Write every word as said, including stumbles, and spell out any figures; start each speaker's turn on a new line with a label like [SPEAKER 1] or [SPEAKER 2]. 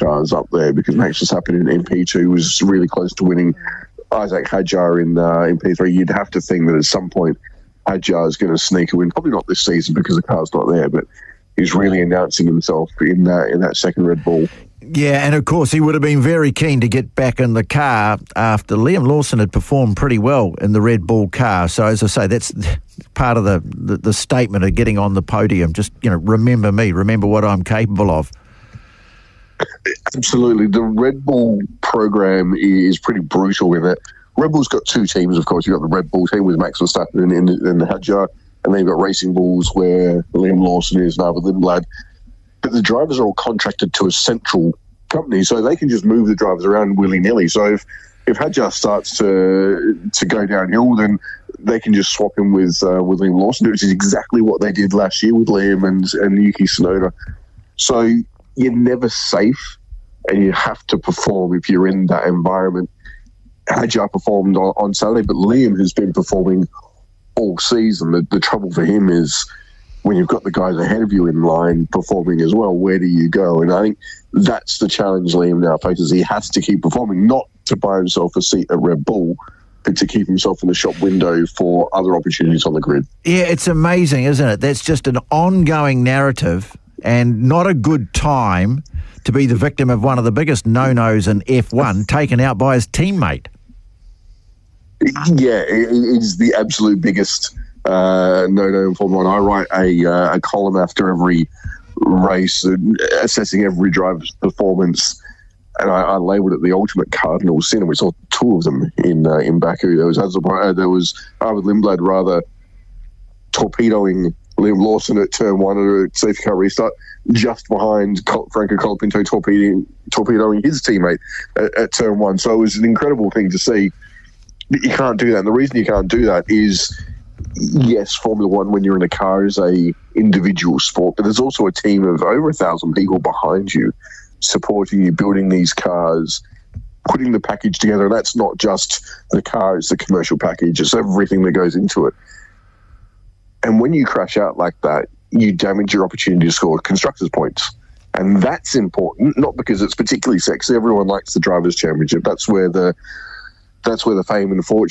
[SPEAKER 1] cars up there, because Max Verstappen in, in P two was really close to winning. Isaac Hadjar in uh, in P three, you'd have to think that at some point Hadjar is going to sneak a win. Probably not this season because the car's not there, but he's really announcing himself in that in that second Red Bull.
[SPEAKER 2] Yeah, and of course he would have been very keen to get back in the car after Liam Lawson had performed pretty well in the Red Bull car. So as I say, that's part of the, the, the statement of getting on the podium. Just, you know, remember me, remember what I'm capable of.
[SPEAKER 1] Absolutely. The Red Bull program is pretty brutal in it. Red Bull's got two teams, of course. You've got the Red Bull team with Max Verstappen and, and, and Hadjar, and then you've got Racing Bulls where Liam Lawson is now with Lindblad. But the drivers are all contracted to a central company, so they can just move the drivers around willy-nilly. So if, if Hadjar starts to to go downhill, then they can just swap him with uh, with Liam Lawson, which is exactly what they did last year with Liam and, and Yuki Tsunoda. So you're never safe, and you have to perform if you're in that environment. Hadjar performed on, on Saturday, but Liam has been performing all season. The, the trouble for him is when you've got the guys ahead of you in line performing as well, where do you go? And I think that's the challenge Liam now faces. He has to keep performing, not to buy himself a seat at Red Bull, but to keep himself in the shop window for other opportunities on the grid.
[SPEAKER 2] Yeah, it's amazing, isn't it? That's just an ongoing narrative, and not a good time to be the victim of one of the biggest no-nos in F one, taken out by his teammate.
[SPEAKER 1] Yeah, it is the absolute biggest uh, no-no in Formula One. I write a, uh, a column after every race, assessing every driver's performance, and I, I labelled it the ultimate cardinal sin, and we saw two of them in uh, in Baku. There was uh, there was Arvid Lindblad rather torpedoing Liam Lawson at turn one at a safety car restart, just behind Col- Franco Colapinto torpedoing, torpedoing his teammate at, at turn one. So it was an incredible thing to see. But you can't do that. And the reason you can't do that is, yes, Formula One, when you're in a car, is a individual sport, but there's also a team of over a thousand people behind you, supporting you, building these cars, putting the package together. And that's not just the car, it's the commercial package, it's everything that goes into it. And when you crash out like that, you damage your opportunity to score constructors' points. And that's important, not because it's particularly sexy. Everyone likes the Drivers' Championship. That's where the that's where the fame and fortune